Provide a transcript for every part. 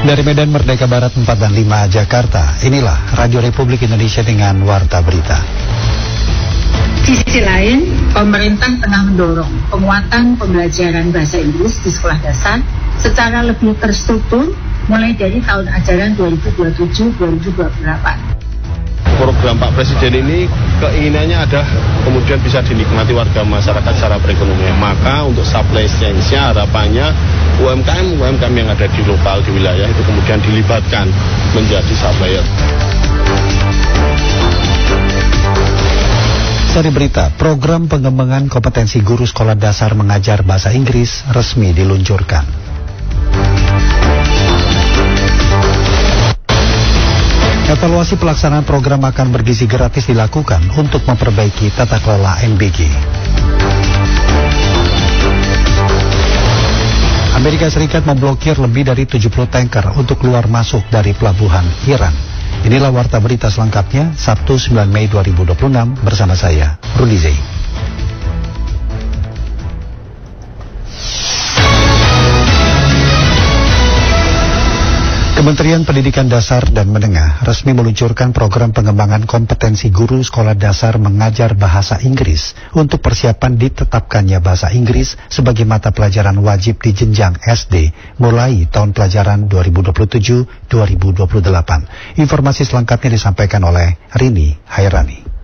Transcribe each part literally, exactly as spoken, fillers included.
Dari Medan Merdeka Barat empat dan lima Jakarta, inilah Radio Republik Indonesia dengan Warta Berita. Di sisi lain, pemerintah tengah mendorong penguatan pembelajaran bahasa Inggris di sekolah dasar secara lebih terstruktur mulai dari tahun ajaran dua ribu dua puluh tujuh dua ribu dua puluh delapan. Program Pak Presiden ini keinginannya ada kemudian bisa dinikmati warga masyarakat secara perekonomian. Maka untuk supply chain-nya harapannya U M K M U M K M yang ada di lokal di wilayah itu kemudian dilibatkan menjadi supplier. Sari berita, program pengembangan kompetensi guru sekolah dasar mengajar bahasa Inggris resmi diluncurkan. Evaluasi pelaksanaan program makan bergizi gratis dilakukan untuk memperbaiki tata kelola M B G. Amerika Serikat memblokir lebih dari tujuh puluh tanker untuk keluar masuk dari pelabuhan Iran. Inilah warta berita selengkapnya Sabtu sembilan Mei dua ribu dua puluh enam bersama saya, Rudi Zei. Kementerian Pendidikan Dasar dan Menengah resmi meluncurkan program pengembangan kompetensi guru sekolah dasar mengajar bahasa Inggris untuk persiapan ditetapkannya bahasa Inggris sebagai mata pelajaran wajib di jenjang S D mulai tahun pelajaran dua ribu dua puluh tujuh dua ribu dua puluh delapan. Informasi selengkapnya disampaikan oleh Rini Hairani.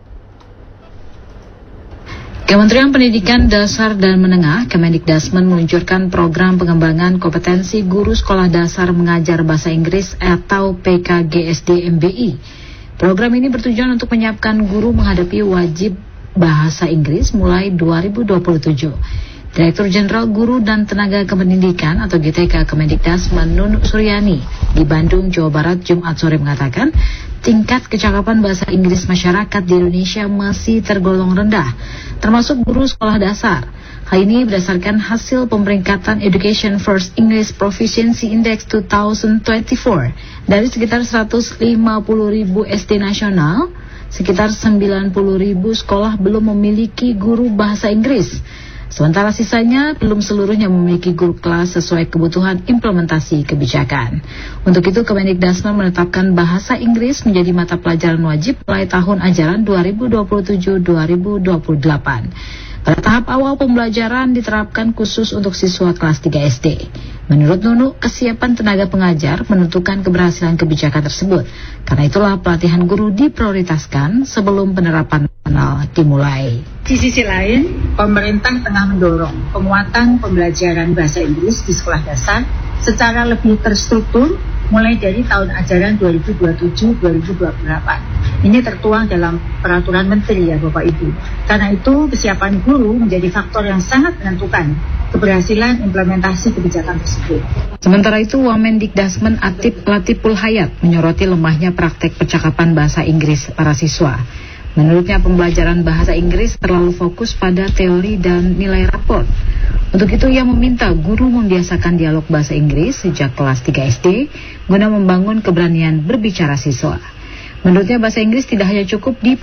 Kementerian Pendidikan Dasar dan Menengah Kemendikdasmen meluncurkan program pengembangan kompetensi guru sekolah dasar mengajar bahasa Inggris atau P K G S D M B I. Program ini bertujuan untuk menyiapkan guru menghadapi wajib bahasa Inggris mulai dua ribu dua puluh tujuh. Direktur Jenderal Guru dan Tenaga Kependidikan atau G T K Kemendikdasmen Nun Suryani di Bandung, Jawa Barat Jumat sore mengatakan tingkat kecakapan bahasa Inggris masyarakat di Indonesia masih tergolong rendah, termasuk guru sekolah dasar. Hal ini berdasarkan hasil pemeringkatan Education First English Proficiency Index dua ribu dua puluh empat dari sekitar seratus lima puluh ribu S D nasional, sekitar sembilan puluh ribu sekolah belum memiliki guru bahasa Inggris. Sementara sisanya belum seluruhnya memiliki guru kelas sesuai kebutuhan implementasi kebijakan. Untuk itu Kemendikdasmen menetapkan bahasa Inggris menjadi mata pelajaran wajib mulai tahun ajaran dua ribu dua puluh tujuh dua ribu dua puluh delapan. Pada tahap awal pembelajaran diterapkan khusus untuk siswa kelas tiga S D. Menurut Nunu, kesiapan tenaga pengajar menentukan keberhasilan kebijakan tersebut. Karena itulah pelatihan guru diprioritaskan sebelum penerapan nasional dimulai. Di sisi lain, pemerintah tengah mendorong penguatan pembelajaran bahasa Inggris di sekolah dasar secara lebih terstruktur mulai dari tahun ajaran dua ribu dua puluh tujuh dua ribu dua puluh delapan. Ini tertuang dalam peraturan menteri ya Bapak Ibu. Karena itu kesiapan guru menjadi faktor yang sangat menentukan keberhasilan implementasi kebijakan tersebut. Sementara itu Wamendikdasmen Atip Latiful Hayat menyoroti lemahnya praktek percakapan bahasa Inggris para siswa. Menurutnya pembelajaran bahasa Inggris terlalu fokus pada teori dan nilai rapor. Untuk itu ia meminta guru membiasakan dialog bahasa Inggris sejak kelas tiga S D guna membangun keberanian berbicara siswa. Menurutnya bahasa Inggris tidak hanya cukup di